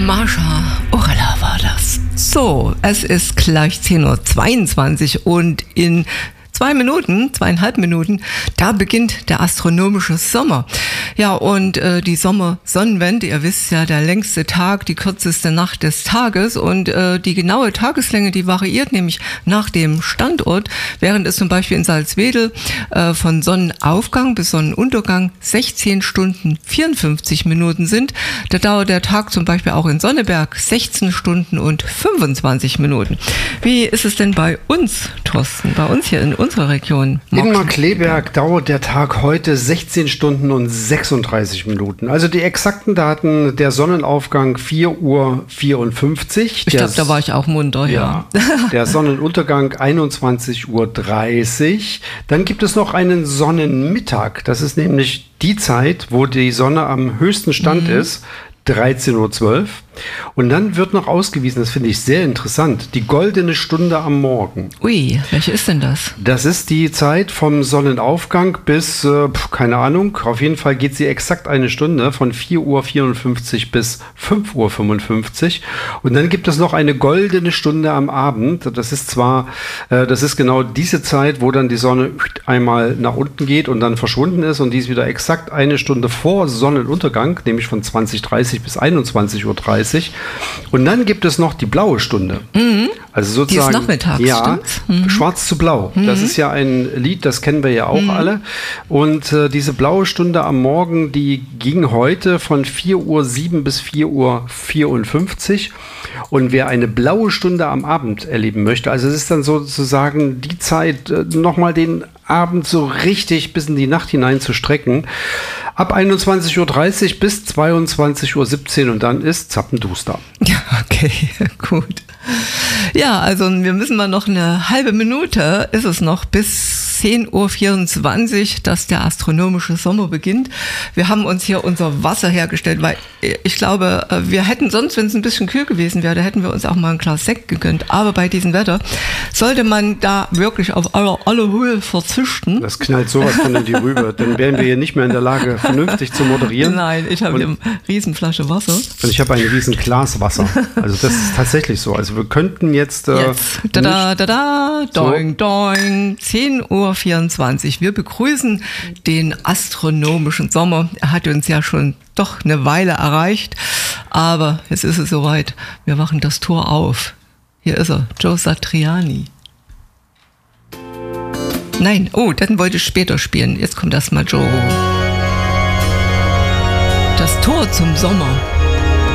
Marsha Orella war das. So, es ist gleich 10:22 Uhr und in 2,5 Minuten, da beginnt der astronomische Sommer. Ja, und die Sommersonnenwende, ihr wisst ja, der längste Tag, die kürzeste Nacht des Tages und die genaue Tageslänge, die variiert nämlich nach dem Standort, während es zum Beispiel in Salzwedel von Sonnenaufgang bis Sonnenuntergang 16 Stunden 54 Minuten sind. Da dauert der Tag zum Beispiel auch in Sonneberg 16 Stunden und 25 Minuten. Wie ist es denn bei uns, Thorsten, bei uns hier in unserer Region? In Markkleeberg dauert der Tag heute 16 Stunden und 36 Minuten. Also die exakten Daten, der Sonnenaufgang 4:54 Uhr. Ich glaube, da war ich auch munter, ja. Der Sonnenuntergang 21:30 Uhr. Dann gibt es noch einen Sonnenmittag. Das ist nämlich die Zeit, wo die Sonne am höchsten Stand ist. 13:12 Uhr. Und dann wird noch ausgewiesen, das finde ich sehr interessant, die goldene Stunde am Morgen. Ui, welche ist denn das? Das ist die Zeit vom Sonnenaufgang bis, keine Ahnung, auf jeden Fall geht sie exakt eine Stunde, von 4:54 Uhr bis 5:55 Uhr. Und dann gibt es noch eine goldene Stunde am Abend. Das ist genau diese Zeit, wo dann die Sonne einmal nach unten geht und dann verschwunden ist. Und die ist wieder exakt eine Stunde vor Sonnenuntergang, nämlich von 20:30 bis 21:30 Uhr. Und dann gibt es noch die blaue Stunde. Mhm. Also sozusagen, die ist nachmittags, ja, Schwarz zu Blau. Das ist ja ein Lied, das kennen wir ja auch alle. Und diese blaue Stunde am Morgen, die ging heute von 4:07 Uhr bis 4:54 Uhr. Und wer eine blaue Stunde am Abend erleben möchte, also es ist dann sozusagen die Zeit, nochmal den Abend so richtig bis in die Nacht hinein zu strecken, ab 21:30 Uhr bis 22:17 Uhr und dann ist zappenduster. Ja, okay, gut. Ja, also wir müssen mal noch eine halbe Minute, ist es noch, bis 10:24 Uhr, dass der astronomische Sommer beginnt. Wir haben uns hier unser Wasser hergestellt, weil ich glaube, wir hätten sonst, wenn es ein bisschen kühl gewesen wäre, da hätten wir uns auch mal ein Glas Sekt gegönnt. Aber bei diesem Wetter sollte man da wirklich auf alle Höhe verzichten. Das knallt sowas von in die Rübe. Dann wären wir hier nicht mehr in der Lage, vernünftig zu moderieren. Nein, ich habe hier eine Riesenflasche Wasser. Und ich habe ein riesen Glas Wasser. Also das ist tatsächlich so. Also wir könnten jetzt... doing, doing, 10:24 Uhr. Wir begrüßen den astronomischen Sommer. Er hat uns ja schon doch eine Weile erreicht, aber jetzt ist es soweit. Wir machen das Tor auf. Hier ist er, Joe Satriani. Nein, dann wollte ich später spielen. Jetzt kommt erstmal Joe. Das Tor zum Sommer.